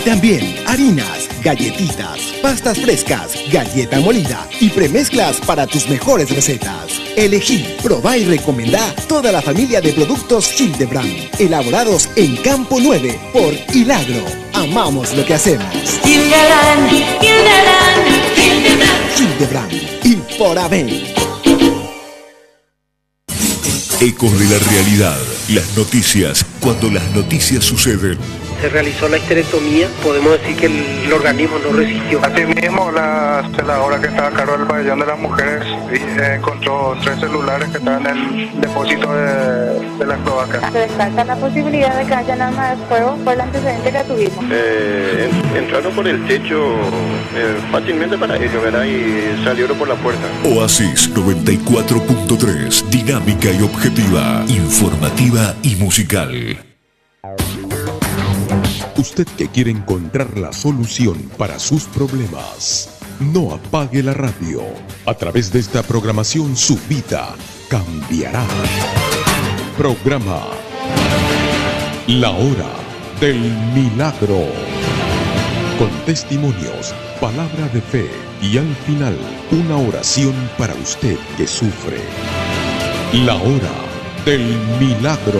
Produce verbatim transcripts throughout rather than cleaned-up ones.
también harinas, galletitas, pastas frescas, galleta molida y premezclas para tus mejores recetas. Elegí, probá y recomendá toda la familia de productos Hildebrand, elaborados en Campo nueve por Hilagro. Amamos lo que hacemos. Hildebrand, Hildebrand, Hildebrand. Hildebrand y por haber. Ecos de la realidad. Las noticias cuando las noticias suceden. Se realizó la histerectomía, podemos decir que el, el organismo no resistió. Asimismo, la celadora que estaba a cargo del pabellón de las mujeres eh, encontró tres celulares que estaban en el depósito de, de las cloacas. Se descarta la posibilidad de que haya arma de fuego por el antecedente que tuvimos. Eh, entraron por el techo eh, fácilmente para ellos, ¿verdad? Y salieron por la puerta. Oasis noventa y cuatro punto tres, dinámica y objetiva, informativa y musical. Usted que quiere encontrar la solución para sus problemas, no apague la radio. A través de esta programación su vida cambiará. Programa La Hora del Milagro. Con testimonios, palabra de fe y al final una oración para usted que sufre. La Hora del Milagro.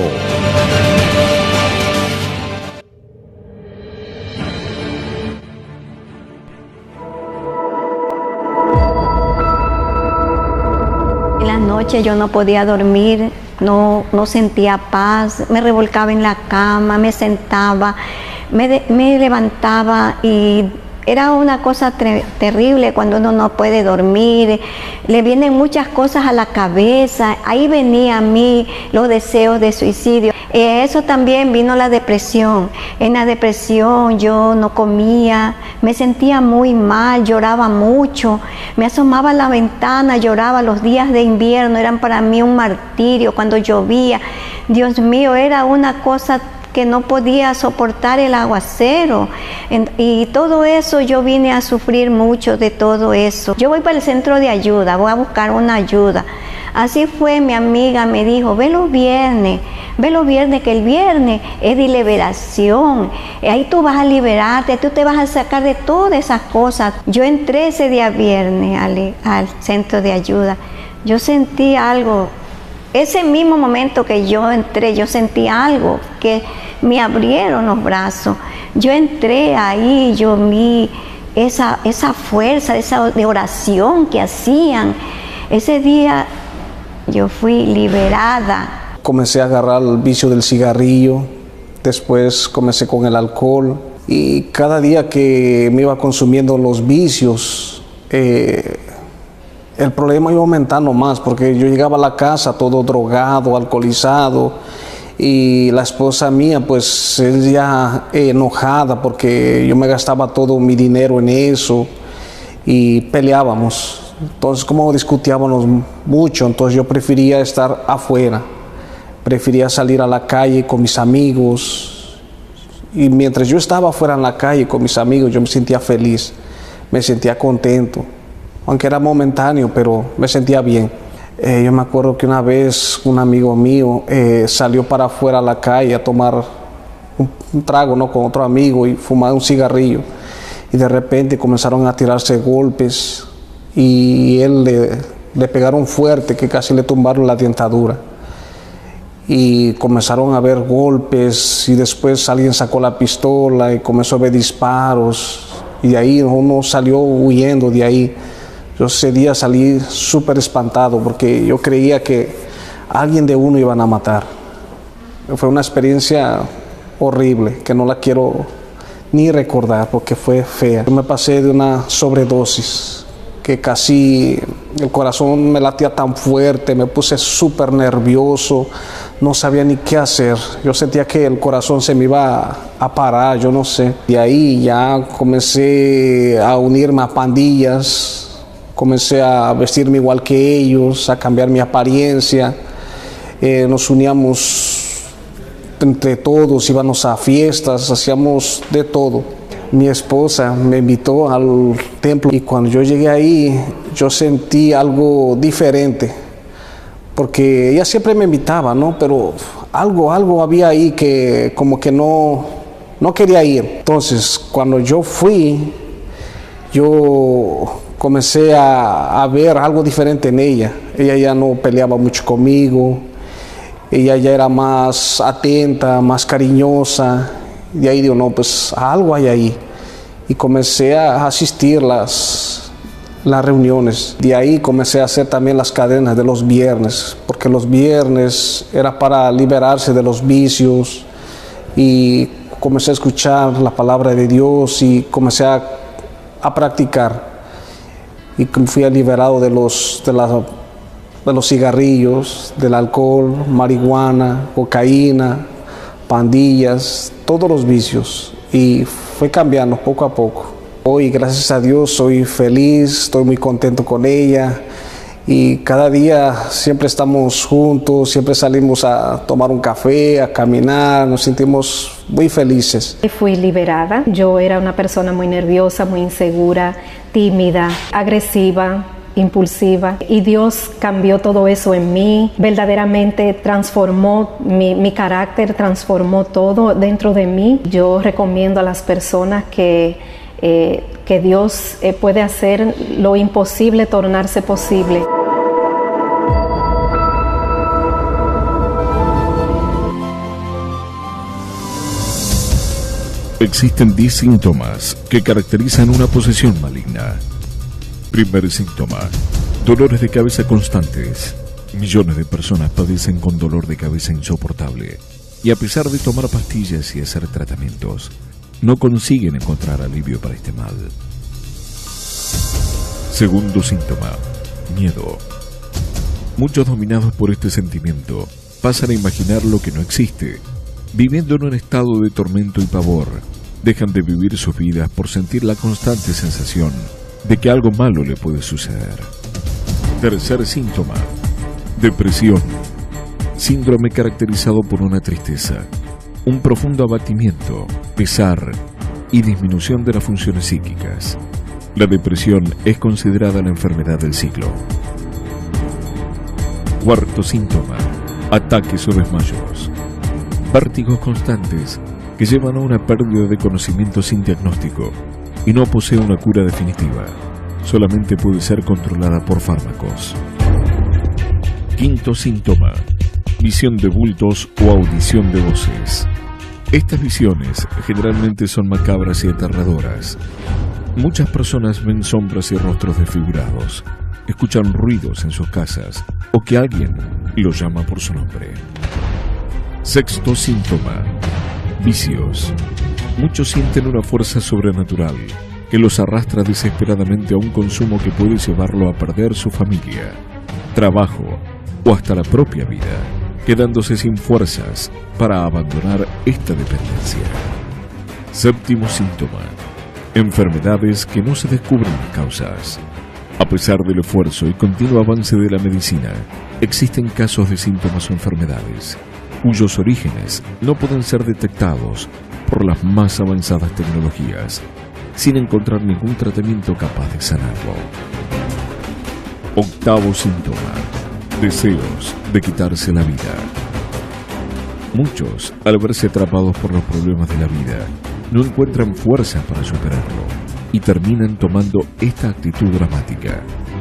Noche yo no podía dormir, no, no sentía paz, me revolcaba en la cama, me sentaba, me, de, me levantaba y era una cosa terrible cuando uno no puede dormir, le vienen muchas cosas a la cabeza, ahí venía a mí los deseos de suicidio. Eh, eso también vino la depresión. En la depresión yo no comía, me sentía muy mal, lloraba mucho, me asomaba a la ventana, lloraba. Los días de invierno eran para mí un martirio, cuando llovía, Dios mío, era una cosa que no podía soportar el aguacero, y todo eso yo vine a sufrir mucho de todo eso. Yo voy para el centro de ayuda, voy a buscar una ayuda. Así fue, mi amiga me dijo, ve los viernes, ve los viernes, que el viernes es de liberación, ahí tú vas a liberarte, tú te vas a sacar de todas esas cosas. Yo entré ese día viernes al, al centro de ayuda, yo sentí algo, ese mismo momento que yo entré, yo sentí algo, que me abrieron los brazos. Yo entré ahí, yo vi esa, esa fuerza, esa de oración que hacían. Ese día yo fui liberada. Comencé a agarrar el vicio del cigarrillo, después comencé con el alcohol, y cada día que me iba consumiendo los vicios, eh, el problema iba aumentando más, porque yo llegaba a la casa todo drogado, alcoholizado, y la esposa mía pues ella eh, enojada porque yo me gastaba todo mi dinero en eso y peleábamos. Entonces, como discutíamos mucho, entonces yo prefería estar afuera, prefería salir a la calle con mis amigos, y mientras yo estaba afuera en la calle con mis amigos yo me sentía feliz, me sentía contento, aunque era momentáneo, pero me sentía bien. Eh, yo me acuerdo que una vez un amigo mío eh, salió para afuera a la calle a tomar un, un trago, ¿no?, con otro amigo, y fumar un cigarrillo, y de repente comenzaron a tirarse golpes y él le, le pegaron fuerte que casi le tumbaron la dentadura, y comenzaron a haber golpes, y después alguien sacó la pistola y comenzó a ver disparos, y de ahí uno salió huyendo de ahí. Yo ese día salí súper espantado porque yo creía que alguien de uno iban a matar. Fue una experiencia horrible que no la quiero ni recordar porque fue fea. Yo me pasé de una sobredosis que casi el corazón me latía tan fuerte, me puse súper nervioso, no sabía ni qué hacer. Yo sentía que el corazón se me iba a, a parar, yo no sé. Y ahí ya comencé a unirme a pandillas. Comencé a vestirme igual que ellos, a cambiar mi apariencia. Eh, nos uníamos entre todos, íbamos a fiestas, hacíamos de todo. Mi esposa me invitó al templo y cuando yo llegué ahí, yo sentí algo diferente. Porque ella siempre me invitaba, ¿no? Pero algo, algo había ahí que como que no, no quería ir. Entonces, cuando yo fui, yo comencé a, a ver algo diferente en ella. Ella ya no peleaba mucho conmigo, ella ya era más atenta, más cariñosa. Y ahí digo, no, pues algo hay ahí. Y comencé a asistir las, las reuniones. De ahí comencé a hacer también las cadenas de los viernes, porque los viernes era para liberarse de los vicios. Y comencé a escuchar la palabra de Dios y comencé a, a practicar. Y fui liberado de los, de, la, de los cigarrillos, del alcohol, marihuana, cocaína, pandillas, todos los vicios. Y fue cambiando poco a poco. Hoy, gracias a Dios, soy feliz, estoy muy contento con ella. Y cada día siempre estamos juntos, siempre salimos a tomar un café, a caminar, nos sentimos muy felices. Fui liberada. Yo era una persona muy nerviosa, muy insegura, tímida, agresiva, impulsiva, y Dios cambió todo eso en mí, verdaderamente transformó mi, mi carácter, transformó todo dentro de mí. Yo recomiendo a las personas que, eh, que Dios eh, puede hacer lo imposible, tornarse posible. Existen diez síntomas que caracterizan una posesión maligna. Primer síntoma: dolores de cabeza constantes. Millones de personas padecen con dolor de cabeza insoportable y a pesar de tomar pastillas y hacer tratamientos, no consiguen encontrar alivio para este mal. Segundo síntoma: miedo. Muchos, dominados por este sentimiento, pasan a imaginar lo que no existe. Viviendo en un estado de tormento y pavor, dejan de vivir sus vidas por sentir la constante sensación de que algo malo le puede suceder. Tercer síntoma: depresión. Síndrome caracterizado por una tristeza, un profundo abatimiento, pesar y disminución de las funciones psíquicas. La depresión es considerada la enfermedad del siglo. Cuarto síntoma: ataques o desmayos. Vértigos constantes que llevan a una pérdida de conocimiento sin diagnóstico y no posee una cura definitiva. Solamente puede ser controlada por fármacos. Quinto síntoma: visión de bultos o audición de voces. Estas visiones generalmente son macabras y aterradoras. Muchas personas ven sombras y rostros desfigurados, escuchan ruidos en sus casas o que alguien los llama por su nombre. Sexto síntoma: vicios. Muchos sienten una fuerza sobrenatural que los arrastra desesperadamente a un consumo que puede llevarlo a perder su familia, trabajo o hasta la propia vida, quedándose sin fuerzas para abandonar esta dependencia. Séptimo síntoma: enfermedades que no se descubren las causas. A pesar del esfuerzo y continuo avance de la medicina, existen casos de síntomas o enfermedades cuyos orígenes no pueden ser detectados por las más avanzadas tecnologías, sin encontrar ningún tratamiento capaz de sanarlo. Octavo síntoma: deseos de quitarse la vida. Muchos, al verse atrapados por los problemas de la vida, no encuentran fuerza para superarlo y terminan tomando esta actitud dramática.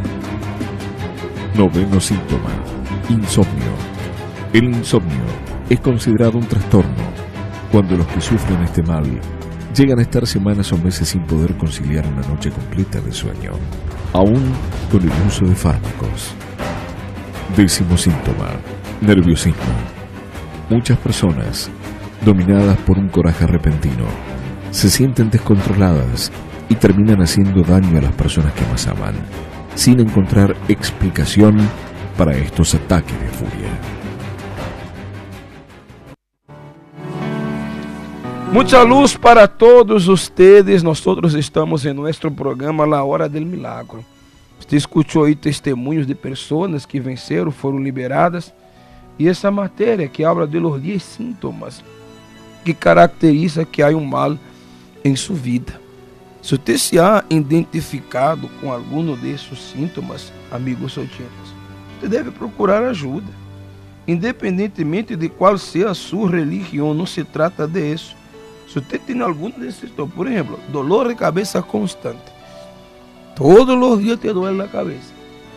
Noveno síntoma: insomnio. El insomnio es considerado un trastorno cuando los que sufren este mal llegan a estar semanas o meses sin poder conciliar una noche completa de sueño, aún con el uso de fármacos. Décimo síntoma: nerviosismo. Muchas personas, dominadas por un coraje repentino, se sienten descontroladas y terminan haciendo daño a las personas que más aman, sin encontrar explicación para estos ataques de furia. Mucha luz para todos ustedes. Nosotros estamos en nuestro programa La Hora del Milagro. Usted escuchó ahí testemunhos de personas que venceram, foram liberadas. E essa matéria que habla de los diez síntomas que caracteriza que há um mal em sua vida. Se você se há identificado com algum desses sintomas, amigos ouvintes, você deve procurar ajuda. Independentemente de qual seja a sua religião, não se trata disso. Si usted tiene alguno de estos, por ejemplo, dolor de cabeza constante, todos los días te duele la cabeza,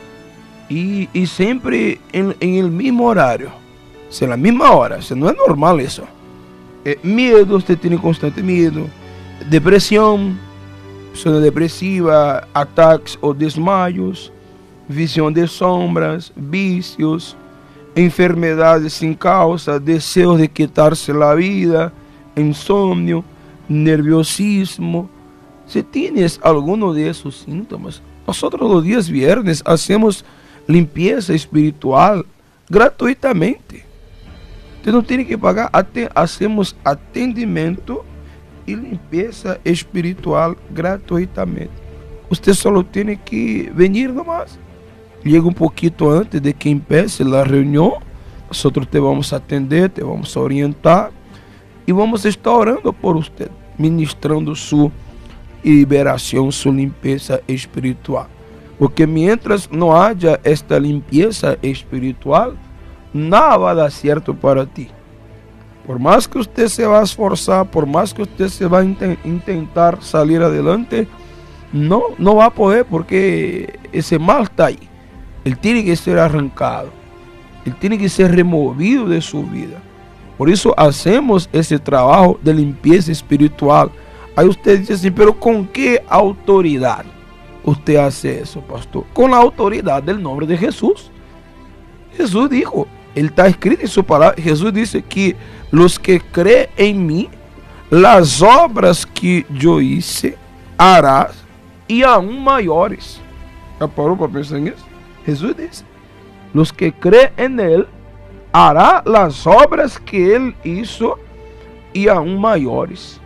y, y siempre en, en el mismo horario, o sea, en la misma hora, o sea, no es normal eso. Eh, miedo, usted tiene constante miedo, depresión, persona depresiva, ataques o desmayos, visión de sombras, vicios, enfermedades sin causa, deseos de quitarse la vida, insomnio, nerviosismo. Si tienes alguno de esos síntomas, nosotros los días viernes hacemos limpieza espiritual gratuitamente. Usted no tiene que pagar, hacemos atendimiento y limpieza espiritual gratuitamente. Usted solo tiene que venir nomás. Llega un poquito antes de que empiece la reunión. Nosotros te vamos a atender, te vamos a orientar y vamos a estar orando por usted, ministrando su liberación, su limpieza espiritual. Porque mientras no haya esta limpieza espiritual, nada va a dar cierto para ti. Por más que usted se va a esforzar, por más que usted se va a int intentar salir adelante, no, no va a poder, porque ese mal está ahí. Él tiene que ser arrancado. Él tiene que ser removido de su vida. Por eso hacemos ese trabajo de limpieza espiritual. Ahí usted dice así, pero ¿con qué autoridad usted hace eso, pastor? Con la autoridad del nombre de Jesús. Jesús dijo, él está escrito en su palabra, Jesús dice que los que creen en mí, las obras que yo hice, harás y aún mayores. ¿Ya paró para pensar en eso? Jesús dice, los que creen en él, hará las obras que él hizo y aún mayores.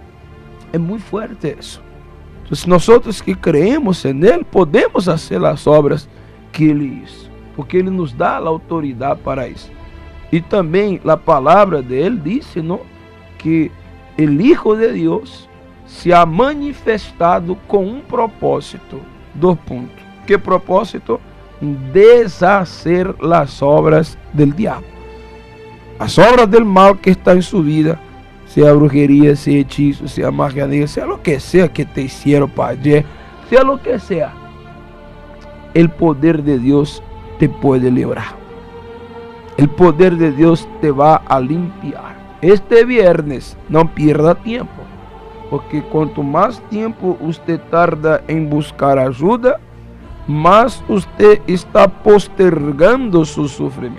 Es muy fuerte eso. Entonces nosotros que creemos en él, podemos hacer las obras que él hizo, porque ele nos dá a autoridade para isso. E também a palavra dele diz, ¿no?, que o Hijo de Deus se ha manifestado com um propósito. Dos pontos. Que propósito? Deshacer as obras del diabo. As obras del mal que está em sua vida, sea brujería, sea hechizo, sea magia negra, sea lo que sea que te hicieron para ayer, sea lo que sea, el poder de Dios te puede librar. El poder de Dios te va a limpiar. Este viernes no pierda tiempo, porque cuanto más tiempo usted tarda en buscar ayuda, más usted está postergando su sufrimiento.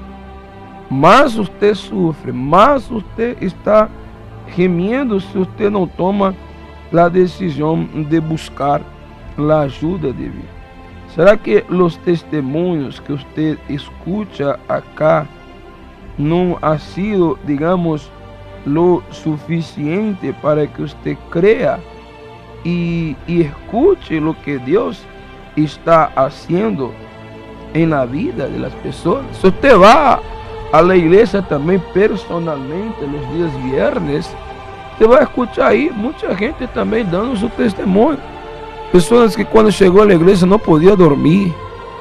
Más usted sufre, más usted está gemiendo si usted no toma la decisión de buscar la ayuda divina. ¿Será que los testimonios que usted escucha acá no ha sido, digamos, lo suficiente para que usted crea y, y escuche lo que Dios está haciendo en la vida de las personas? Si usted va a la iglesia también personalmente los días viernes, usted va a escuchar ahí mucha gente también dando su testimonio. Pessoas que quando chegou à igreja não podia dormir.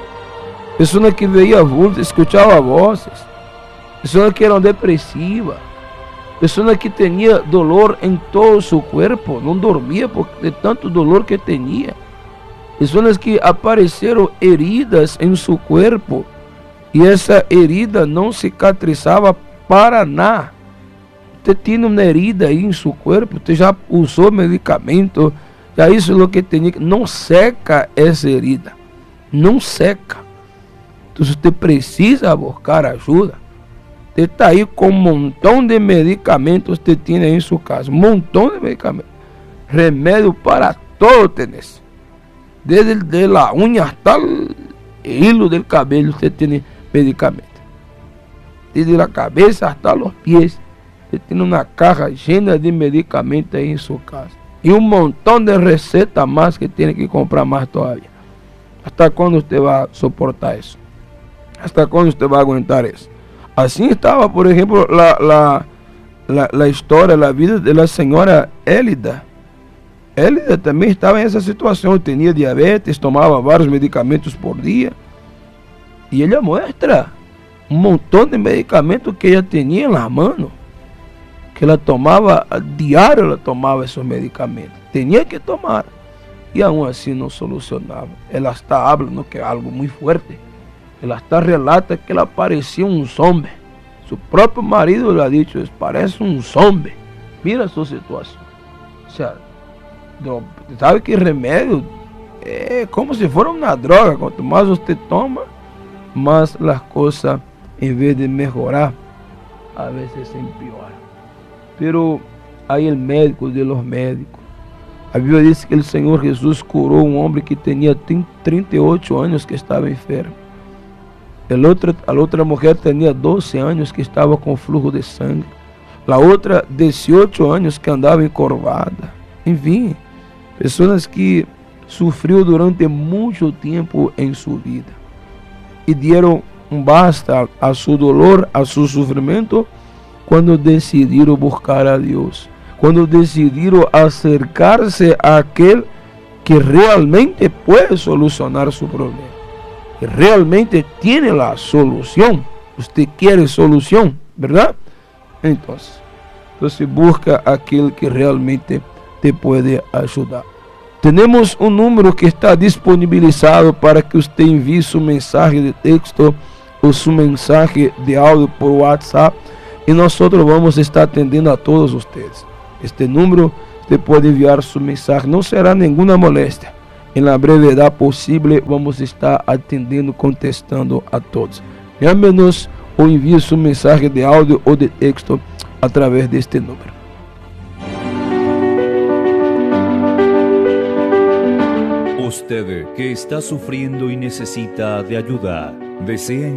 Pessoas que veíam vultos, escutavam vozes. Pessoas que eram depressivas. Pessoas que tinham dolor em todo o seu corpo. Não dormia por de tanto dolor que tinha. Pessoas que apareceram heridas em seu corpo. E essa herida não cicatrizava para nada. Você tinha uma herida aí em seu corpo. Você já usou medicamento. Já isso é o que tem, não seca essa herida, não seca. Então você precisa buscar ajuda. Você está aí com um montão de medicamentos, você tem aí em sua casa, um montão de medicamentos, remédio para todo tenés, desde de la unha hasta el hilo del cabello, você tem medicamento, desde la cabeza hasta los pies, você tem uma caja llena de medicamentos aí em sua casa. Y un montón de recetas más que tiene que comprar más todavía. ¿Hasta cuándo usted va a soportar eso? ¿Hasta cuándo usted va a aguantar eso? Así estaba, por ejemplo, la, la, la, la historia, la vida de la señora Élida. Élida también estaba en esa situación. Tenía diabetes, tomaba varios medicamentos por día. Y ella muestra un montón de medicamentos que ella tenía en las manos. que ela tomava, a diário ela tomava esos medicamentos. Tenía que tomar. Y aún así no solucionaba. Ela hasta habla, ¿no?, que es algo muy fuerte. Ela hasta relata que ela parecía un zombie. Su propio marido le ha dicho, parece un zombie. Mira su situación. O sea, no, sabe que remedio es como si fuera una droga. Cuanto más usted toma, más las cosas, en vez de mejorar, a veces se empeoran. Pero hay el médico de los médicos. La Biblia dice que el Señor Jesús curó a un hombre que tenía treinta y ocho años que estaba enfermo. El otro, la otra mujer tenía doce años que estaba con flujo de sangre. La otra, dieciocho años que andaba encorvada. En fin, personas que sufrió durante mucho tiempo en su vida. Y dieron un basta a su dolor, a su sufrimiento, cuando decidieron buscar a Dios. Cuando decidieron acercarse a aquel que realmente puede solucionar su problema, que realmente tiene la solución. Usted quiere solución, ¿verdad? Entonces, entonces busca a aquel que realmente te puede ayudar. Tenemos un número que está disponibilizado para que usted envíe su mensaje de texto o su mensaje de audio por WhatsApp, y nosotros vamos a estar atendiendo a todos ustedes. Este número, usted puede enviar su mensaje, no será ninguna molestia. En la brevedad posible vamos a estar atendiendo, contestando a todos. Llámenos o envíe su mensaje de audio o de texto a través de este número. Usted que está sufriendo y necesita de ayuda, desea